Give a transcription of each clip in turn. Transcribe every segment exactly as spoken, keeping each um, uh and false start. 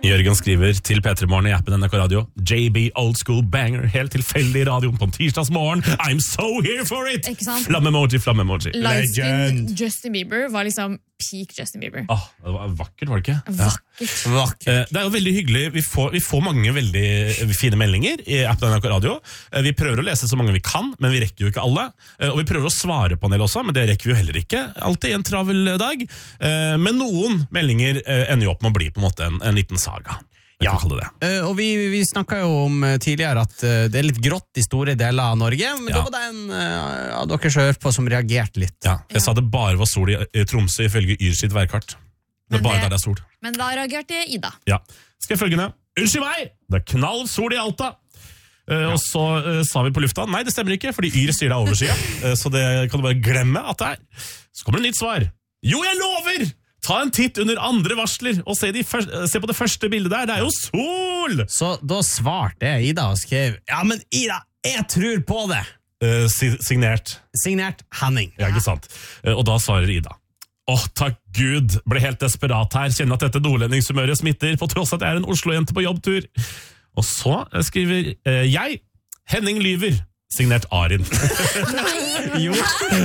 Jørgen skriver til P tre Morgen i appen N R K Radio. J B Old School Banger, helt tilfeldig i radioen på tirsdagsmorgen. I'm so here for it! Flamme-emoji, flamme-emoji. Legend. Justin Bieber var liksom peak Justin Bieber. Ah, det var vakkert, var det ikke? Vakkert. Ja. vakkert. Det er jo veldig hyggelig. Vi får, vi får mange veldig fine meldinger i appen N R K Radio. Vi prøver å lese så mange vi kan, men vi rekker jo ikke alle. Og vi prøver å svare på en del også, men det rekker vi jo heller ikke. Alltid en travel dag. Men noen meldinger ender jo opp med å bli på en måte en, en liten saga. Ja, det. Uh, og vi, vi snakket jo om tidligere at uh, det er litt grått i store deler av Norge, men ja. Da var det en uh, av dere som hørte på som reagerte litt. Ja, jeg ja. sa det bare var sol i, i Tromsø ifølge Yr sitt værkart. Det er bare det, der det er sol. Men da reagerte Ida. Ja. Skal jeg følge ned? Unnskyld meg! Det er knall sol i Alta! Uh, ja. Og så uh, sa vi på lufta, nei det stemmer ikke, fordi Yr sier det er overskyet, uh, så det kan du bare glemme at det er. Så kommer det nytt svar. Jo, jeg lover! Ta en titt under andre varsler og se, de første, se på det første bildet der. Det er jo sol! Så da svarte Ida og skrev, ja, men Ida, jeg tror på det. Uh, signert. Signert Henning. Ja, ikke sant. Uh, og da svarer Ida. Åh, takk Gud, ble helt desperat her. Kjenner at dette nordlendingshumøret smitter, på tross at jeg er en Oslo-jente på jobbtur. Og så skriver uh, jeg, Henning lyver. Signert Arin. Nei, jo.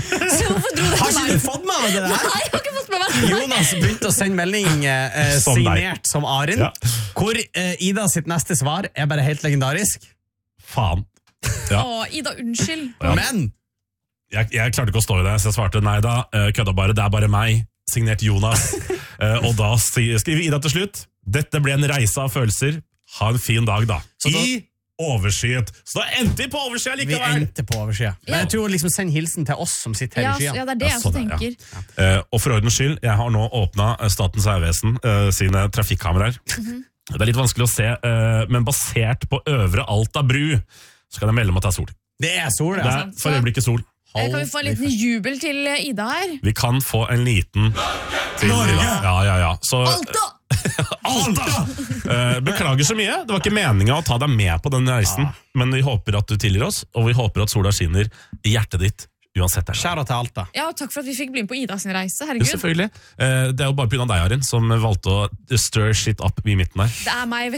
Har ikke du fått med det der? Nei, jeg har ikke fått med meg. Jonas begynte å sende melding eh, som signert deg. Som Arin, ja. Hvor eh, Ida sitt neste svar er bare helt legendarisk. Faen. Ja. Å, Ida, unnskyld. Ja. Men jeg, jeg klarte ikke å stå i det, så jeg svarte nei da, kødda bare, det er bare meg. Signert Jonas. Og da skriver Ida til slutt, dette ble en reise av følelser. Ha en fin dag da. Så da I overskyet. Så da endte vi på overskyet likevel. Vi endte på overskyet. Men jeg tror liksom send hilsen til oss som sitter her ja, i skyen. Ja, det er det jeg også tenker. Ja. Ja. Uh, og for ordens skyld, jeg har nå åpnet Statens vegvesen uh, sine trafikkameraer. Mm-hmm. Det er litt vanskelig å se, uh, men basert på Øvre Alta bru, så kan jeg melde om at det er sol. Det er sol, ja. Det er for øyeblikket sol. Kan vi få en liten jubel til Ida her? Vi kan få en liten til Ida. Ja, ja, ja. Så, Alta! Alta! Uh, beklager så mye. Det var ikke meningen å ta deg med på den reisen, ja. Men vi håper at du tilgir oss, og vi håper at sola skinner i hjertet ditt uansett. Kjære til Alta. Ja, og takk for at vi fikk bli med på Ida sin reise. Herregud. Selvfølgelig. Uh, det er jo bare på grunn av deg, Arin, som valgte å stir shit up i midten der. Det er meg, vet